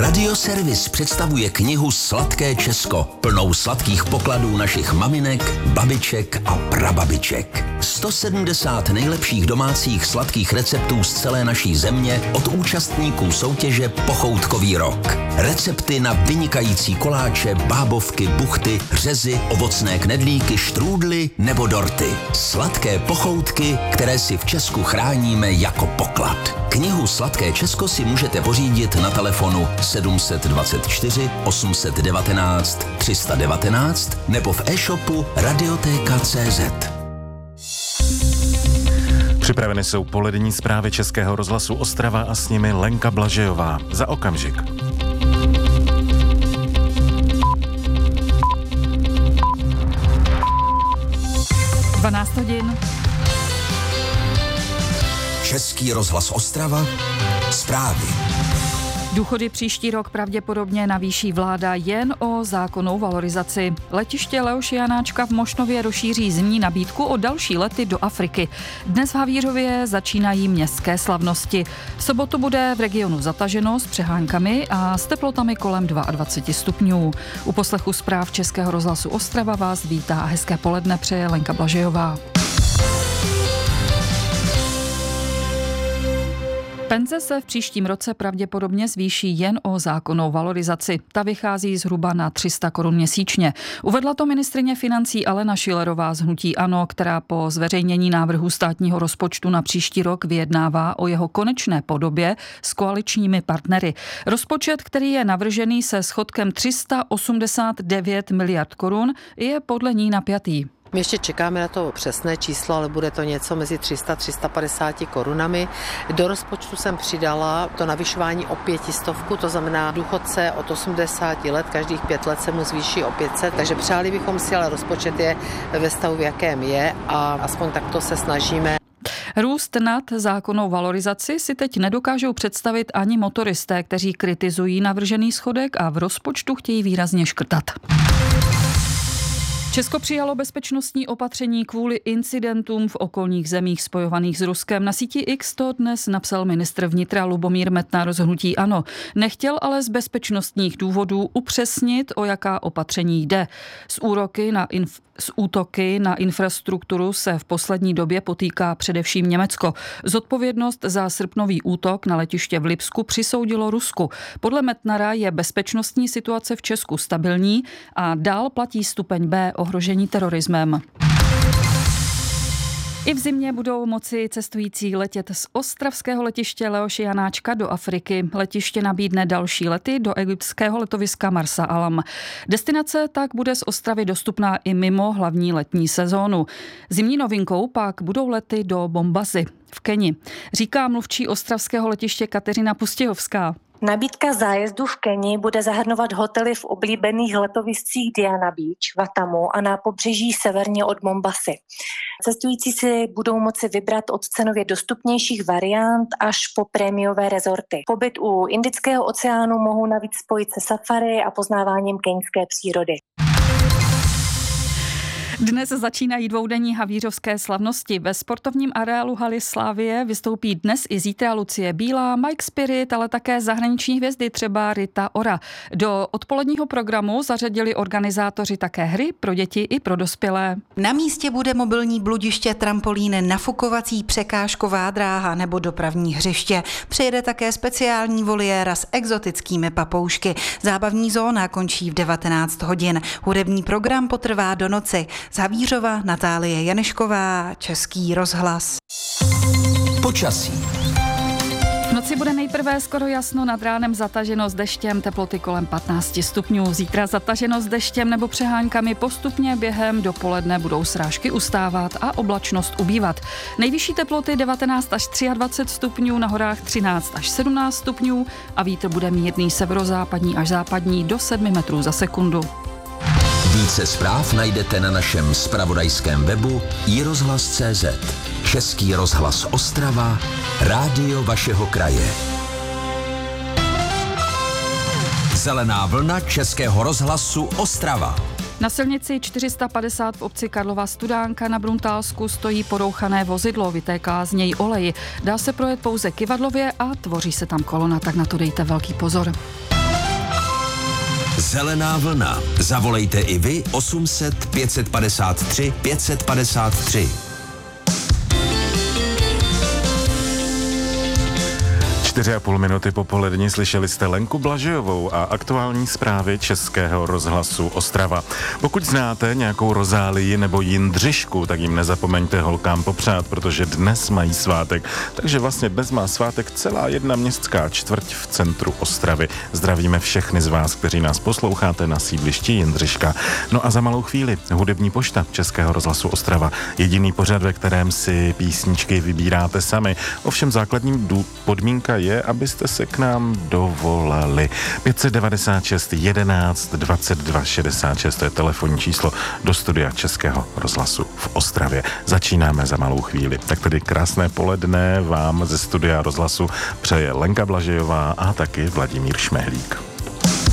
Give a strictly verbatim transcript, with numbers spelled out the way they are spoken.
Radioservis představuje knihu Sladké Česko, plnou sladkých pokladů našich maminek, babiček a prababiček. sto sedmdesát nejlepších domácích sladkých receptů z celé naší země od účastníků soutěže Pochoutkový rok. Recepty na vynikající koláče, bábovky, buchty, řezy, ovocné knedlíky, štrůdly nebo dorty. Sladké pochoutky, které si v Česku chráníme jako poklad. Knihu Sladké Česko si můžete pořídit na telefonu sedm dvacet čtyři osm set devatenáct tři sta devatenáct nebo v e-shopu radiotéka tečka cé zet. Připraveny jsou polední zprávy Českého rozhlasu Ostrava a s nimi Lenka Blažejová. Za okamžik. dvanáct hodin. Český rozhlas Ostrava. Zprávy. Důchody příští rok pravděpodobně navýší vláda jen o zákonnou valorizaci. Letiště Leoše Janáčka v Mošnově rozšíří zimní nabídku o další lety do Afriky. Dnes v Havířově začínají městské slavnosti. V sobotu bude v regionu zataženo s přeháňkami a s teplotami kolem dvacet dva stupňů. U poslechu zpráv Českého rozhlasu Ostrava vás vítá a hezké poledne přeje Lenka Blažejová. Penze se v příštím roce pravděpodobně zvýší jen o zákonnou valorizaci. Ta vychází zhruba na tři sta korun měsíčně. Uvedla to ministryně financí Alena Schillerová z hnutí ANO, která po zveřejnění návrhu státního rozpočtu na příští rok vyjednává o jeho konečné podobě s koaličními partnery. Rozpočet, který je navržený se schodkem tři sta osmdesát devět miliard korun, je podle ní napjatý. My ještě čekáme na to přesné číslo, ale bude to něco mezi tři sta a tři sta padesát korunami. Do rozpočtu jsem přidala to navyšování o pětistovku, to znamená důchodce od osmdesáti let, každých pět let se mu zvýší o pět set, takže přáli bychom si, ale rozpočet je ve stavu, v jakém je a aspoň takto se snažíme. Růst nad zákonnou valorizaci si teď nedokážou představit ani motoristé, kteří kritizují navržený schodek a v rozpočtu chtějí výrazně škrtat. Česko přijalo bezpečnostní opatření kvůli incidentům v okolních zemích spojovaných s Ruskem. Na síti X to dnes napsal ministr vnitra Lubomír Metnar z hnutí ANO. Nechtěl ale z bezpečnostních důvodů upřesnit, o jaká opatření jde. S úroky na inf- S útoky na infrastrukturu se v poslední době potýká především Německo. Zodpovědnost za srpnový útok na letiště v Lipsku přisoudilo Rusku. Podle Metnara je bezpečnostní situace v Česku stabilní a dál platí stupeň B ohrožení terorismem. I v zimě budou moci cestující letět z ostravského letiště Leoše Janáčka do Afriky. Letiště nabídne další lety do egyptského letoviska Marsa Alam. Destinace tak bude z Ostravy dostupná i mimo hlavní letní sezónu. Zimní novinkou pak budou lety do Bombasy v Keni, říká mluvčí ostravského letiště Kateřina Pustěhovská. Nabídka zájezdu v Keni bude zahrnovat hotely v oblíbených letoviscích Diana Beach, Watamu a na pobřeží severně od Mombasy. Cestující si budou moci vybrat od cenově dostupnějších variant až po prémiové rezorty. Pobyt u Indického oceánu mohou navíc spojit se safari a poznáváním keňské přírody. Dnes začínají dvoudenní havířovské slavnosti. Ve sportovním areálu haly Slavie vystoupí dnes i zítra Lucie Bílá, Mike Spirit, ale také zahraniční hvězdy, třeba Rita Ora. Do odpoledního programu zařadili organizátoři také hry pro děti i pro dospělé. Na místě bude mobilní bludiště, trampolín, nafukovací překážková dráha nebo dopravní hřiště. Přijede také speciální voliéra s exotickými papoušky. Zábavní zóna končí v devatenáct hodin. Hudební program potrvá do noci. Z Havířova Natálie Janešková, Český rozhlas. Počasí. V noci bude nejprve skoro jasno, nad ránem zataženo s deštěm, teploty kolem patnáct stupňů. Zítra zataženo s deštěm nebo přeháňkami, postupně během dopoledne budou srážky ustávat a oblačnost ubývat. Nejvyšší teploty devatenáct až dvacet tři stupňů, na horách třináct až sedmnáct stupňů a vítr bude mírný severozápadní až západní do sedmi metrů za sekundu. Více zpráv najdete na našem zpravodajském webu i rozhlas tečka cé zet. Český rozhlas Ostrava, rádio vašeho kraje. Zelená vlna Českého rozhlasu Ostrava. Na silnici čtyři sta padesát v obci Karlova Studánka na Bruntálsku stojí porouchané vozidlo, vytéká z něj olej. Dá se projet pouze kyvadlově a tvoří se tam kolona, tak na to dejte velký pozor. Zelená vlna. Zavolejte i vy osm set pět padesát tři pět padesát tři. Čtyři a půl minuty po poledni slyšeli jste Lenku Blažejovou a aktuální zprávy Českého rozhlasu Ostrava. Pokud znáte nějakou Rozálii nebo Jindřišku, tak jim nezapomeňte holkám popřát, protože dnes mají svátek. Takže vlastně dnes má svátek celá jedna městská čtvrť v centru Ostravy. Zdravíme všechny z vás, kteří nás posloucháte na sídlišti Jindřiška. No a za malou chvíli hudební pošta Českého rozhlasu Ostrava. Jediný pořad, ve kterém si písničky vybíráte sami. Ovšem základním dů- podmínka je, abyste se k nám dovolali. pět set devadesát šest jedenáct dvacet dva šedesát šest, to je telefonní číslo do studia Českého rozhlasu v Ostravě. Začínáme za malou chvíli. Tak tedy krásné poledne vám ze studia rozhlasu přeje Lenka Blažejová a taky Vladimír Šmehlík.